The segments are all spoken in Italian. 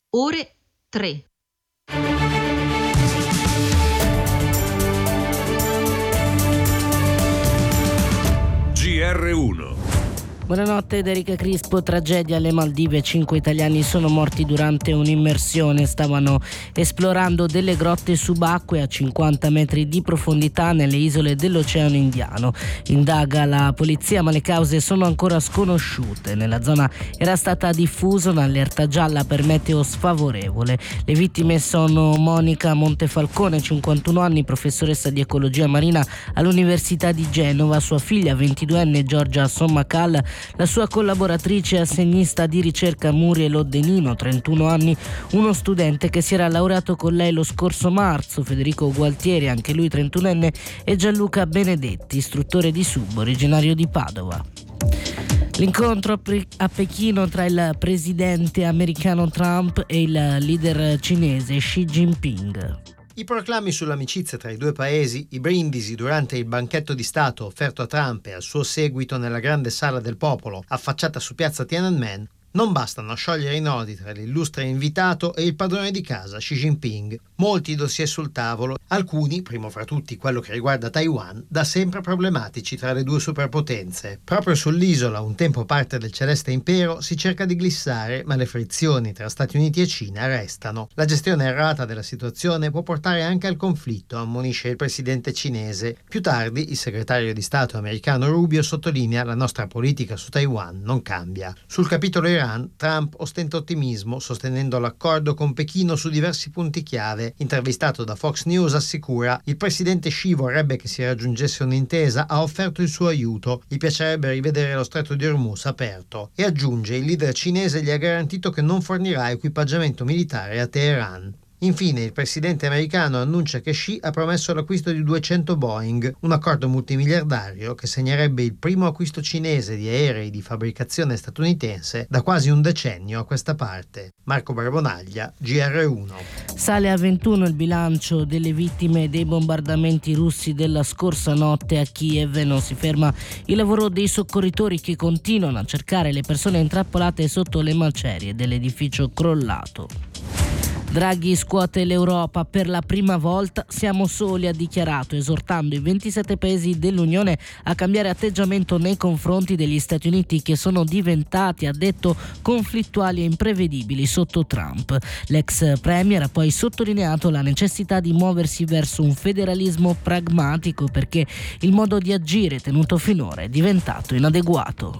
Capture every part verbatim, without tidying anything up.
ore tre. G R uno. Buonanotte da Erika Crispo. Tragedia alle Maldive, cinque italiani sono morti durante un'immersione, stavano esplorando delle grotte subacquee a cinquanta metri di profondità nelle isole dell'Oceano Indiano. Indaga la polizia, ma le cause sono ancora sconosciute. Nella zona era stata diffusa un'allerta gialla per meteo sfavorevole. Le vittime sono Monica Montefalcone, cinquantuno anni, professoressa di ecologia marina all'Università di Genova, sua figlia ventiduenne Giorgia Sommacal, la sua collaboratrice assegnista di ricerca Muriel Oddenino, trentuno anni, uno studente che si era laureato con lei lo scorso marzo, Federico Gualtieri, anche lui trentunenne, e Gianluca Benedetti, istruttore di sub, originario di Padova. L'incontro a Pechino tra il presidente americano Trump e il leader cinese Xi Jinping. I proclami sull'amicizia tra i due paesi, i brindisi durante il banchetto di Stato offerto a Trump e al suo seguito nella grande sala del popolo affacciata su piazza Tiananmen, non bastano a sciogliere i nodi tra l'illustre invitato e il padrone di casa Xi Jinping. Molti dossier sul tavolo, alcuni, primo fra tutti quello che riguarda Taiwan, da sempre problematici tra le due superpotenze. Proprio sull'isola, un tempo parte del celeste impero, si cerca di glissare, ma le frizioni tra Stati Uniti e Cina restano. La gestione errata della situazione può portare anche al conflitto, ammonisce il presidente cinese. Più tardi, il segretario di Stato americano Rubio sottolinea: la nostra politica su Taiwan non cambia. Sul capitolo Iran, Trump ostenta ottimismo, sostenendo l'accordo con Pechino su diversi punti chiave. Intervistato da Fox News assicura: il presidente Xi vorrebbe che si raggiungesse un'intesa, ha offerto il suo aiuto, gli piacerebbe rivedere lo stretto di Hormuz aperto. E aggiunge: il leader cinese gli ha garantito che non fornirà equipaggiamento militare a Teheran. Infine, il presidente americano annuncia che Xi ha promesso l'acquisto di duecento Boeing, un accordo multimiliardario che segnerebbe il primo acquisto cinese di aerei di fabbricazione statunitense da quasi un decennio a questa parte. Marco Barbonaglia, G R uno. Sale a ventuno il bilancio delle vittime dei bombardamenti russi della scorsa notte a Kiev. Non si ferma il lavoro dei soccorritori che continuano a cercare le persone intrappolate sotto le macerie dell'edificio crollato. Draghi scuote l'Europa: per la prima volta siamo soli, ha dichiarato, esortando i ventisette paesi dell'Unione a cambiare atteggiamento nei confronti degli Stati Uniti, che sono diventati, ha detto, conflittuali e imprevedibili sotto Trump. L'ex premier ha poi sottolineato la necessità di muoversi verso un federalismo pragmatico, perché il modo di agire tenuto finora è diventato inadeguato.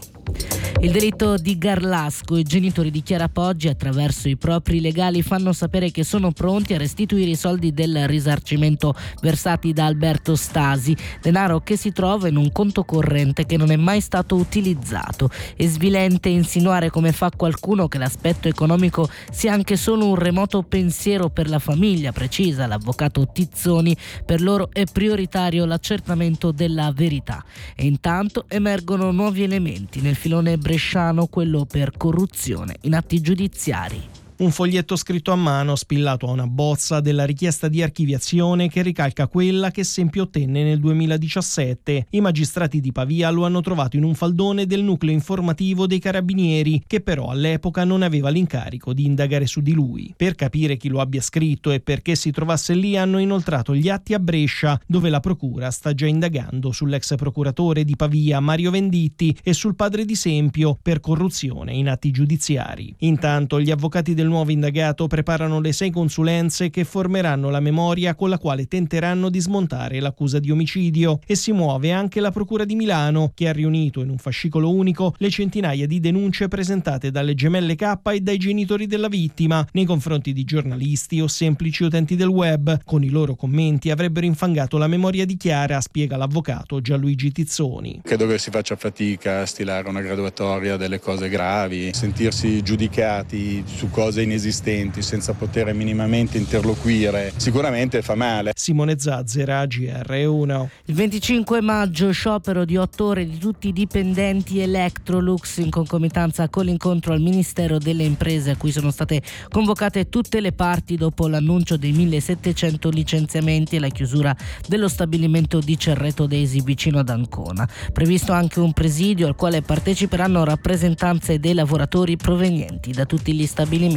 Il delitto di Garlasco: i genitori di Chiara Poggi, attraverso i propri legali, fanno sapere che sono pronti a restituire i soldi del risarcimento versati da Alberto Stasi, denaro che si trova in un conto corrente che non è mai stato utilizzato. È svilente insinuare, come fa qualcuno, che l'aspetto economico sia anche solo un remoto pensiero per la famiglia, precisa l'avvocato Tizzoni. Per loro è prioritario l'accertamento della verità. E intanto emergono nuovi elementi nel filone bresciano, quello per corruzione in atti giudiziari. Un foglietto scritto a mano spillato a una bozza della richiesta di archiviazione che ricalca quella che Sempi ottenne nel duemiladiciassette. I magistrati di Pavia lo hanno trovato in un faldone del nucleo informativo dei carabinieri, che però all'epoca non aveva l'incarico di indagare su di lui. Per capire chi lo abbia scritto e perché si trovasse lì, hanno inoltrato gli atti a Brescia, dove la procura sta già indagando sull'ex procuratore di Pavia Mario Venditti e sul padre di Sempio per corruzione in atti giudiziari. Intanto gli avvocati del nuovo indagato preparano le sei consulenze che formeranno la memoria con la quale tenteranno di smontare l'accusa di omicidio, e si muove anche la Procura di Milano, che ha riunito in un fascicolo unico le centinaia di denunce presentate dalle gemelle K e dai genitori della vittima nei confronti di giornalisti o semplici utenti del web. Con i loro commenti avrebbero infangato la memoria di Chiara, spiega l'avvocato Gianluigi Tizzoni. Credo che si faccia fatica a stilare una graduatoria delle cose gravi, sentirsi giudicati su cose inesistenti senza poter minimamente interloquire sicuramente fa male. Simone Zazzera, G R uno. Il venticinque maggio sciopero di otto ore di tutti i dipendenti Electrolux, in concomitanza con l'incontro al Ministero delle Imprese a cui sono state convocate tutte le parti dopo l'annuncio dei millesettecento licenziamenti e la chiusura dello stabilimento di Cerreto Desi vicino ad Ancona. Previsto anche un presidio al quale parteciperanno rappresentanze dei lavoratori provenienti da tutti gli stabilimenti.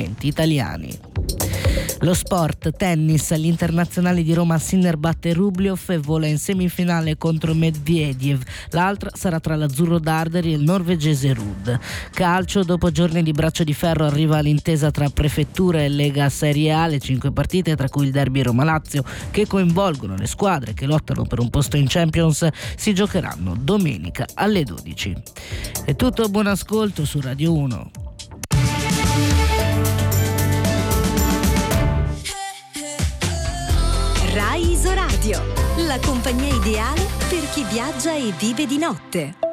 bombardamenti italiani. Lo sport, tennis, all'Internazionale di Roma Sinner batte Rublev e vola in semifinale contro Medvedev. L'altra sarà tra l'azzurro Darderi e il norvegese Ruud. Calcio, dopo giorni di braccio di ferro arriva l'intesa tra Prefettura e Lega Serie A, le cinque partite tra cui il derby Roma-Lazio che coinvolgono le squadre che lottano per un posto in Champions si giocheranno domenica alle dodici. È tutto, buon ascolto su Radio uno. Rai Isoradio, la compagnia ideale per chi viaggia e vive di notte.